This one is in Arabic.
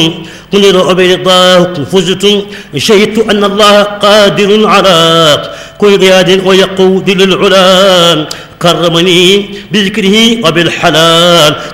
قل وبرضاه فزت شهدت أن الله قادر على كل قياد ويقود للعلا كرمني بذكره وبالحلال